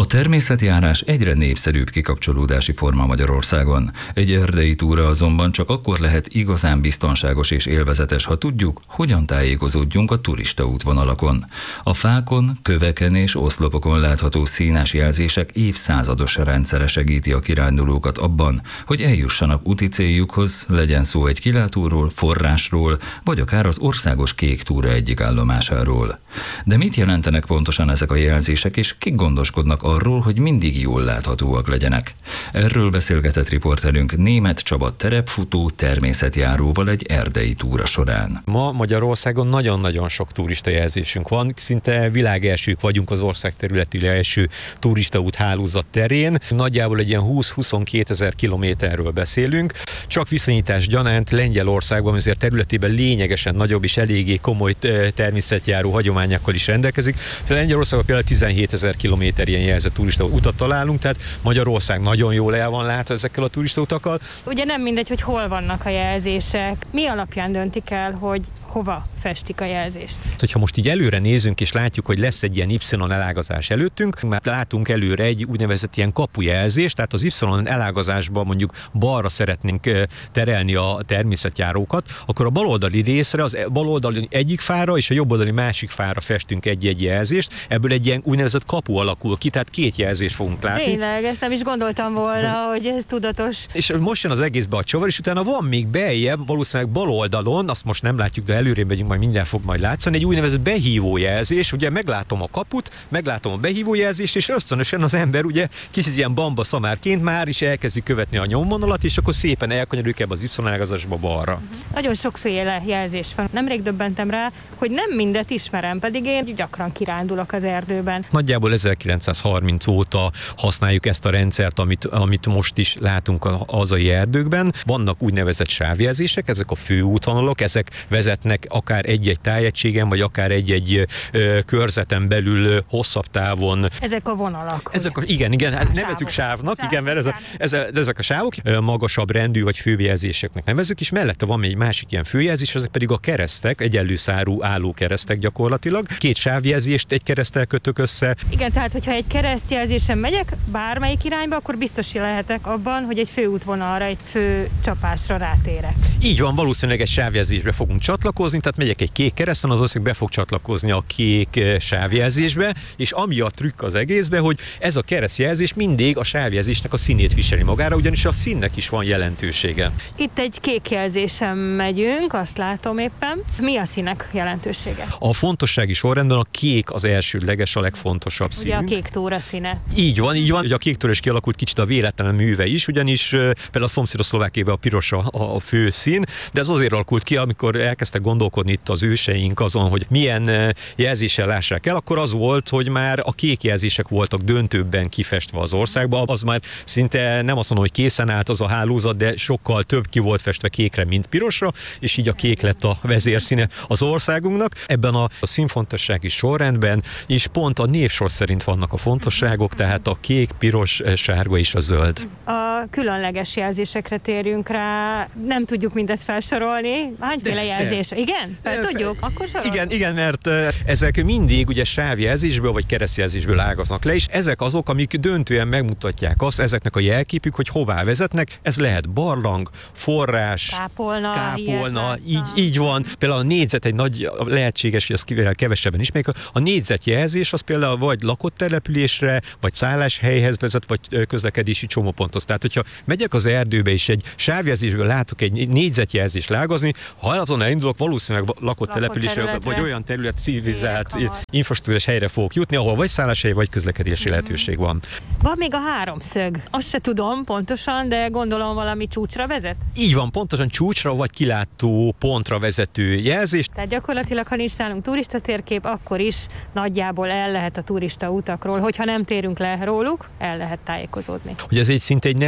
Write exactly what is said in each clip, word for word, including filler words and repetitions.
A természetjárás egyre népszerűbb kikapcsolódási forma Magyarországon. Egy erdei túra azonban csak akkor lehet igazán biztonságos és élvezetes, ha tudjuk, hogyan tájékozódjunk a turista útvonalakon. A fákon, köveken és oszlopokon látható színes jelzések évszázados rendszere segíti a kirándulókat abban, hogy eljussanak úti céljukhoz, legyen szó egy kilátóról, forrásról, vagy akár az országos kék túra egyik állomásáról. De mit jelentenek pontosan ezek a jelzések, és kik gondoskodnak arról, hogy mindig jól láthatóak legyenek? Erről beszélgetett riporterünk Németh Csaba terepfutó természetjáróval egy erdei túra során. Ma Magyarországon nagyon-nagyon sok turistajelzésünk van, szinte világelsők vagyunk az ország területi első turistaút hálózat terén. Nagyjából egy ilyen húsz-huszonkettő ezer kilométerről beszélünk. Csak viszonyítás gyanánt Lengyelországban azért területében lényegesen nagyobb és eléggé komoly természetjáró hagyományokkal is rendelkezik. Lengyelországban például tizenhét ezer kilométer ilyen jelzett turista utat találunk, tehát Magyarország nagyon jól el van látva ezekkel a turistautakkal. Ugye nem mindegy, hogy hol vannak a jelzések. Mi alapján döntik el, hogy hova festik a jelzést? Hogyha most így előre nézünk, és látjuk, hogy lesz egy ilyen Y elágazás előttünk, már látunk előre egy úgynevezett ilyen kapujelzést, tehát az Y elágazásban mondjuk balra szeretnénk terelni a természetjárókat, akkor a baloldali részre, az baloldali egyik fára és a jobboldali másik fára festünk egy-egy jelzést, ebből egy ilyen úgynevezett kapu alakul ki, tehát két jelzést fogunk látni. Tényleg, ezt nem is gondoltam volna, hogy ez tudatos. És most jön az egészbe a csavar, és utána van még beljebb, valószínűleg baloldalon, azt most nem látjuk, de előrébb megyünk, majd minden fog majd látszani, egy úgynevezett behívójelzés, ugye meglátom a kaput, meglátom a behívójelzést, és ösztönösen az ember ugye kicsit ilyen bamba szamárként már is elkezdi követni a nyomvonalat, és akkor szépen elkanyarodik ebbe az Y-ágazásba balra. Uh-huh. Nagyon sokféle jelzés van. Nemrég döbbentem rá, hogy nem mindet ismerem, pedig én gyakran kirándulok az erdőben. Nagyjából ezerkilencszázharminc óta használjuk ezt a rendszert, amit, amit most is látunk a hazai erdőkben. Vannak úgynevezett sávjelzések, ezek a főútvonalak, ezek vezetnek akár egy-egy tájegységen, vagy akár egy-egy ö, körzeten belül hosszabb távon. Ezek a vonalak. Ezek a, igen, igen, hát nevezzük sávnak, Sáv, igen, mert ez a, ez a, ezek a sávok magasabb rendű vagy főjelzéseknek nevezzük, és mellette van még egy másik ilyen főjelzés, ezek pedig a keresztek, egyenlő szárú álló keresztek gyakorlatilag. Két sávjelzést egy kereszttel kötök össze. Igen, tehát hogyha egy keresztjelzésen megyek bármelyik irányba, akkor biztos lehetek abban, hogy egy főútvonalra, egy fő csapásra rátérek. Így van, valószínűleg egy sávjelzésbe fogunk csatlakozni, tehát megyek egy kék kereszten, az valószínűleg be fog csatlakozni a kék sávjelzésbe, és ami a trükk az egészben, hogy ez a keresztjelzés mindig a sávjelzésnek a színét viseli magára, ugyanis a színnek is van jelentősége. Itt egy kék jelzésen megyünk, azt látom éppen. Mi a színek jelentősége? A fontossági sorrendben a kék az elsődleges, a legfontosabb szín. Ugye a kék túra színe. Így van, így van. Ugye a kék túra is kialakult kicsit a véletlen műve is, ugyanis például a szomszédos Szlovákiában a piros a, a fő szín, de ez azért alakult ki, amikor elkezdtek gondolkodni itt az őseink azon, hogy milyen jelzéssel lássák el, akkor az volt, hogy már a kék jelzések voltak döntőbben kifestve az országban. Az már szinte nem azt mondom, hogy készen állt az a hálózat, de sokkal több ki volt festve kékre, mint pirosra, és így a kék lett a vezérszíne az országunknak. Ebben a színfontossági sorrendben is pont a névsor szerint vannak a fontosságok, tehát a kék, piros, sárga és a zöld. A különleges jelzésekre térjünk rá. Nem tudjuk mindet felsorolni. Hányféle jelzés? De. Igen? De, tudjuk? Akkor sorol. Igen, igen, mert ezek mindig ugye sávjelzésből vagy keresztjelzésből ágaznak le, és ezek azok, amik döntően megmutatják azt, ezeknek a jelképük, hogy hová vezetnek. Ez lehet barlang, forrás, kápolna, kápolna így, így van. Például a négyzet egy nagy, lehetséges, hogy ezt kevesebben ismerik. A négyzetjelzés az például vagy lakott településre, vagy szálláshelyhez vezet, vagy közlekedési csomóponthoz. Tehát, hogyha megyek az erdőbe és egy sávjelzésből látok egy négyzetjelzést lágazni, ha azon elindulok, valószínűleg lakott, lakott településre, vagy olyan terület civilizált, infrastruktúrás helyre fogok jutni, ahol vagy szálláshely, vagy közlekedési mm. lehetőség van. Van még a háromszög. Azt se tudom pontosan, de gondolom valami csúcsra vezet? Így van, pontosan csúcsra vagy kilátó pontra vezető jelzés. Tehát gyakorlatilag, ha nincs nálunk turista térkép, akkor is nagyjából el lehet a turista utakról, hogyha nem térünk le róluk, el lehet tájékozódni. Hogy ez egy szinte egy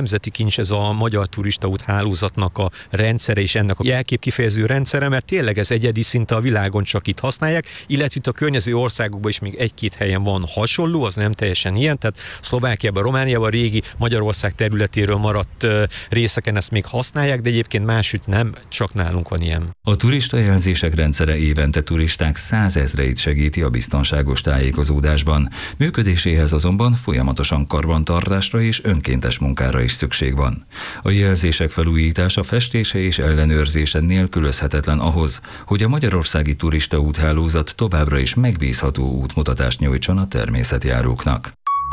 nemzeti kincs ez a magyar turistaút hálózatnak a rendszere és ennek a jelképkifejező rendszere, mert tényleg ez egyedi, szinte a világon csak itt használják, illetve itt a környező országokban is még egy-két helyen van hasonló, az nem teljesen ilyen, tehát Szlovákiában, Romániában, a régi Magyarország területéről maradt részeken ezt még használják, de egyébként másütt nem, csak nálunk van ilyen. A turistajelzések rendszere évente turisták százezreit segíti a biztonságos tájékozódásban. Működéséhez azonban folyamatosan karbantartásra és önkéntes munkára is szükség van. A jelzések felújítása, festése és ellenőrzése nélkülözhetetlen ahhoz, hogy a magyarországi turistaúthálózat továbbra is megbízható útmutatást nyújtson a természetjáróknak.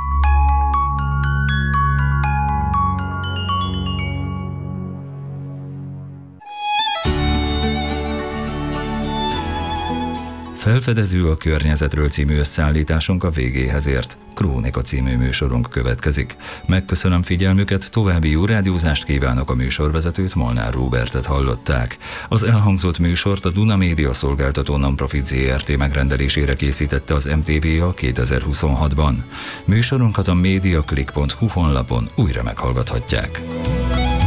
Felfedező a környezetről című összeállításunk a végéhez ért. Krónika című műsorunk következik. Megköszönöm figyelmüket, további jó rádiózást kívánok, a műsorvezetőt, Molnár Róbertet hallották. Az elhangzott műsort a Duna Média Szolgáltató Nonprofit zé er té megrendelésére készítette az em té vé a kétezer-huszonhatban. Műsorunkat a mediaclick pont hu honlapon újra meghallgathatják.